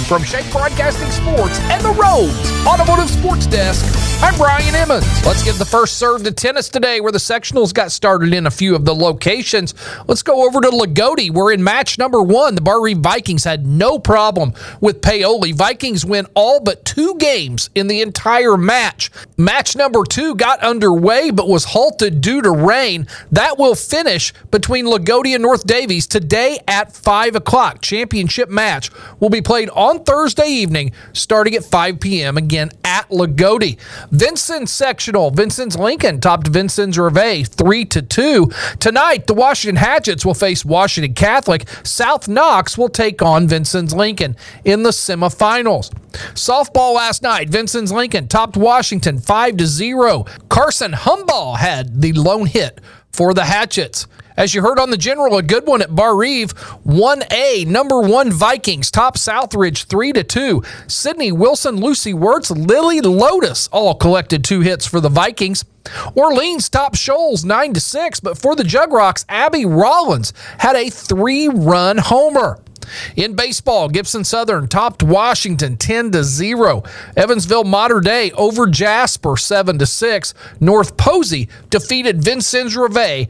From Shake Broadcasting Sports and the Rhodes Automotive Sports Desk, I'm Brian Emmons. Let's give the first serve to tennis today, where the sectionals got started in a few of the locations. Let's go over to Lagodi, where in match number 1, the Bar Reeve Vikings had no problem with Paoli. Vikings win all but 2 games in the entire match. Match number 2 got underway but was halted due to rain. That will finish between Lagodi and North Davies today at 5 o'clock. Championship match will be played on Thursday evening starting at 5 p.m. again at Lagodi. Vincennes sectional. Vincennes Lincoln topped Vincennes Reveille 3-2. Tonight, the Washington Hatchets will face Washington Catholic. South Knox will take on Vincennes Lincoln in the semifinals. Softball last night, Vincennes Lincoln topped Washington 5-0. Carson Humball had the lone hit for the Hatchets. As you heard on the General, a good one at Bar Reeve. 1A, number 1 Vikings top Southridge 3-2. Sydney Wilson, Lucy Wirtz, Lily Lotus all collected 2 hits for the Vikings. Orleans top Shoals 9-6, but for the Jugrocks, Abby Rollins had a 3-run homer. In baseball, Gibson Southern topped Washington 10-0. Evansville Mater Dei over Jasper 7-6. North Posey defeated Vincennes Reveille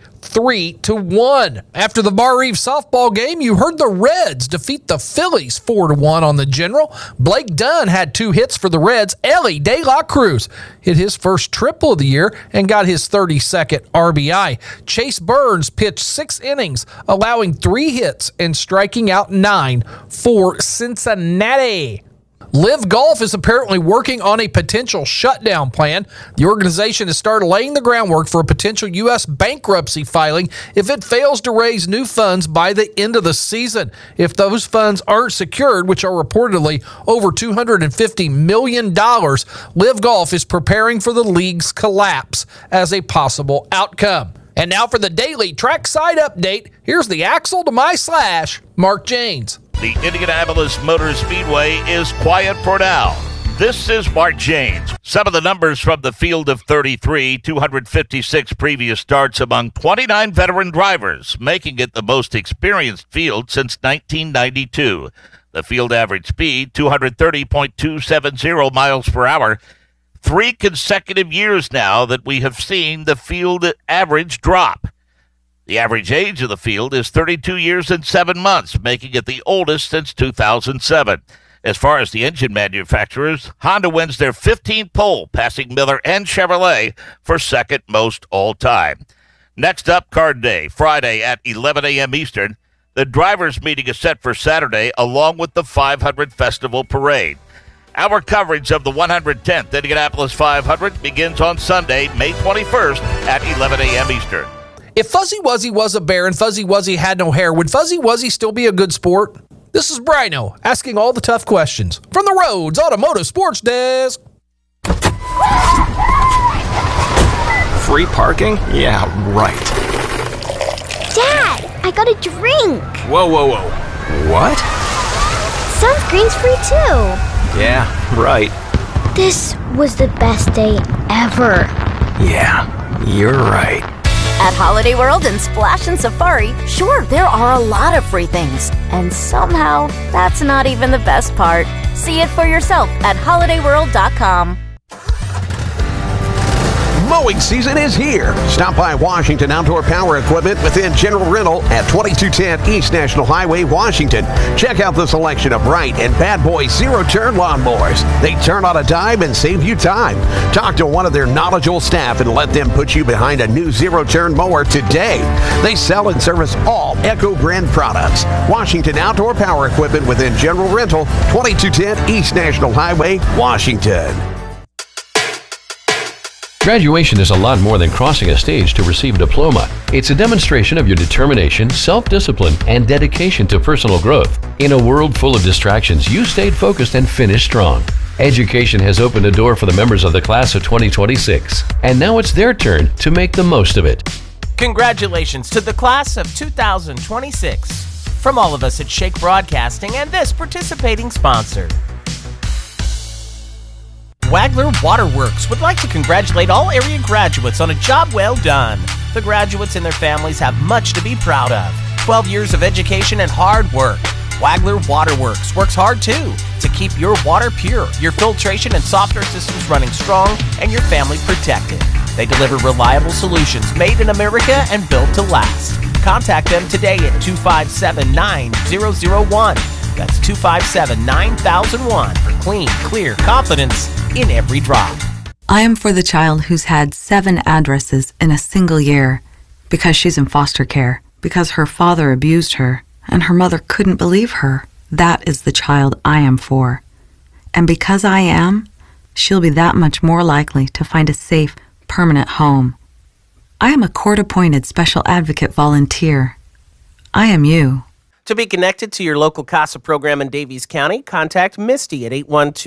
3-1. After the Bar Reeve softball game, you heard the Reds defeat the Phillies 4-1 on the General. Blake Dunn had 2 hits for the Reds. Ellie De La Cruz hit his first triple of the year and got his 32nd RBI. Chase Burns pitched 6 innings, allowing 3 hits and striking out 9 for Cincinnati. Live Golf is apparently working on a potential shutdown plan. The organization has started laying the groundwork for a potential U.S. bankruptcy filing if it fails to raise new funds by the end of the season. If those funds aren't secured, which are reportedly over $250 million, Live Golf is preparing for the league's collapse as a possible outcome. And now for the daily trackside update, here's the Axle to my Slash, Mark Janes. The Indianapolis Motor Speedway is quiet for now. This is Mark Janes. Some of the numbers from the field of 33, 256 previous starts among 29 veteran drivers, making it the most experienced field since 1992. The field average speed, 230.270 miles per hour. 3 consecutive years now that we have seen the field average drop. The average age of the field is 32 years and 7 months, making it the oldest since 2007. As far as the engine manufacturers, Honda wins their 15th pole, passing Miller and Chevrolet for second most all time. Next up, Card Day, Friday at 11 a.m. Eastern. The drivers' meeting is set for Saturday, along with the 500 Festival Parade. Our coverage of the 110th Indianapolis 500 begins on Sunday, May 21st at 11 a.m. Eastern. If Fuzzy Wuzzy was a bear and Fuzzy Wuzzy had no hair, would Fuzzy Wuzzy still be a good sport? This is Brino asking all the tough questions from the Rhodes Automotive Sports Desk. Free parking? Yeah, right. Dad, I got a drink. Whoa. What? Sunscreen's free too. Yeah, right. This was the best day ever. Yeah, you're right. At Holiday World and Splash and Safari, sure, there are a lot of free things. And somehow, that's not even the best part. See it for yourself at holidayworld.com. Mowing season is here. Stop by Washington Outdoor Power Equipment within General Rental at 2210 East National Highway, Washington. Check out the selection of Wright and Bad Boy zero-turn lawnmowers. They turn on a dime and save you time. Talk to one of their knowledgeable staff and let them put you behind a new zero-turn mower today. They sell and service all Echo brand products. Washington Outdoor Power Equipment within General Rental, 2210 East National Highway, Washington. Graduation is a lot more than crossing a stage to receive a diploma. It's a demonstration of your determination, self-discipline, and dedication to personal growth. In a world full of distractions, you stayed focused and finished strong. Education has opened a door for the members of the class of 2026, and now it's their turn to make the most of it. Congratulations to the class of 2026 from all of us at Shake Broadcasting and this participating sponsor. Wagler Waterworks would like to congratulate all area graduates on a job well done. The graduates and their families have much to be proud of. 12 years of education and hard work. Wagler Waterworks works hard too to keep your water pure, your filtration and softener systems running strong, and your family protected. They deliver reliable solutions made in America and built to last. Contact them today at 257-9001. That's 257-9001 for clean, clear confidence in every drop. I am for the child who's had 7 addresses in a single year because she's in foster care, because her father abused her and her mother couldn't believe her. That is the child I am for. And because I am, she'll be that much more likely to find a safe, permanent home. I am a court-appointed special advocate volunteer. I am you. To be connected to your local CASA program in Davies County, contact Misty at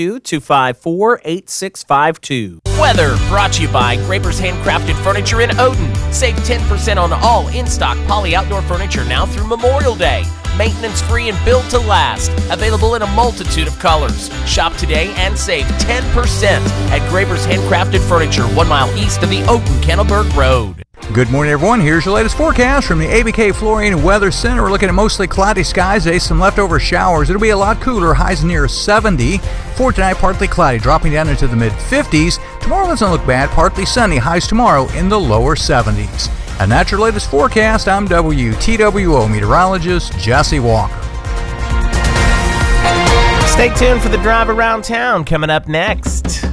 812-254-8652. Weather brought to you by Graper's Handcrafted Furniture in Odin. Save 10% on all in-stock Poly Outdoor furniture now through Memorial Day. Maintenance free and built to last. Available in a multitude of colors. Shop today and save 10% at Graper's Handcrafted Furniture, 1 mile east of the Odin-Kennelberg Road. Good morning, everyone. Here's your latest forecast from the ABK Flooring and Weather Center. We're looking at mostly cloudy skies today, some leftover showers. It'll be a lot cooler, highs near 70. For tonight, partly cloudy, dropping down into the mid-50s. Tomorrow doesn't look bad, partly sunny, highs tomorrow in the lower 70s. And that's your latest forecast. I'm WTWO meteorologist Jesse Walker. Stay tuned for the drive around town coming up next.